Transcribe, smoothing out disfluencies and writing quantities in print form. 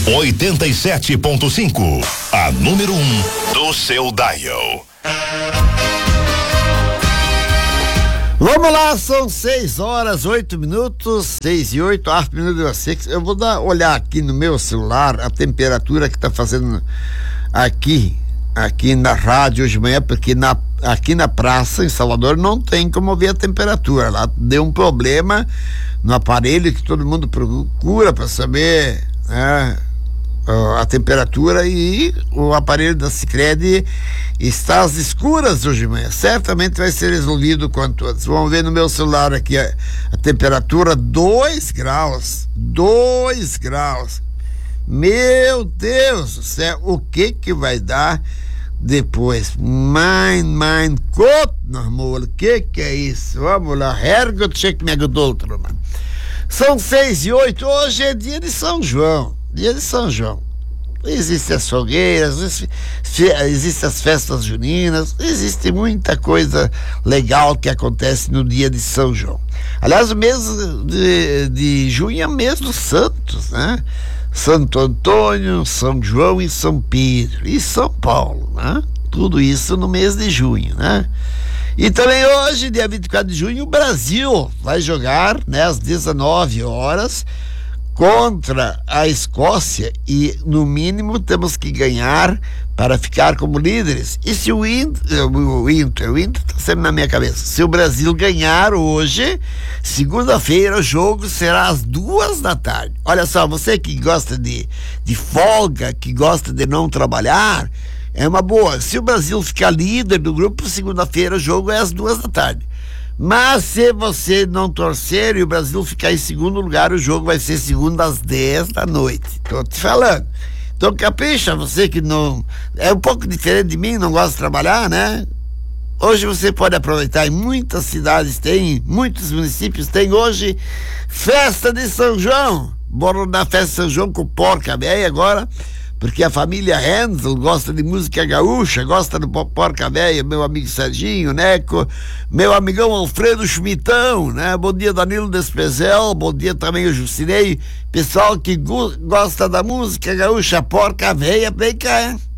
87.5, a número 1 do seu dial. Vamos lá, são 6h08, 6:08, half minute of 6. Eu vou olhar aqui no meu celular a temperatura que tá fazendo aqui na rádio hoje de manhã, porque aqui na praça em Salvador não tem como ver a temperatura. Lá deu um problema no aparelho que todo mundo procura para saber, né, a temperatura, e o aparelho da Sicredi está às escuras hoje de manhã. Certamente vai ser resolvido quanto antes. Vamos ver no meu celular aqui a temperatura, 2 graus. 2 graus. Meu Deus do céu, o que vai dar depois? Mein Gott, o que é isso? Vamos lá, Herrgott, check me Geduld, mano. São 6:08, hoje é dia de São João. Dia de São João. Existem as fogueiras, existem as festas juninas, existe muita coisa legal que acontece no dia de São João. Aliás, o mês de junho é o mês dos santos, né? Santo Antônio, São João e São Pedro e São Paulo, né? Tudo isso no mês de junho, né? E também hoje, dia 24 de junho, o Brasil vai jogar, né, às 19 horas contra a Escócia, e no mínimo temos que ganhar para ficar como líderes. E se o Inter está sempre na minha cabeça, se o Brasil ganhar hoje, segunda-feira, o jogo será às 2h. Olha só, você que gosta de folga, que gosta de não trabalhar, é uma boa. Se o Brasil ficar líder do grupo, segunda-feira o jogo é às 2h. Mas se você não torcer e o Brasil ficar em segundo lugar, o jogo vai ser segunda às 10h. Tô te falando. Então capricha, você que não é um pouco diferente de mim, não gosta de trabalhar, né? Hoje você pode aproveitar, em muitas cidades tem, muitos municípios tem hoje festa de São João. Bora na festa de São João com porca véia agora, porque a família Hensel gosta de música gaúcha, gosta do porca véia, meu amigo Serginho, Neco, meu amigão Alfredo Schmitão, né? Bom dia, Danilo Desprezel, bom dia também o Jucinei, pessoal que gosta da música gaúcha, porca véia, vem cá, hein?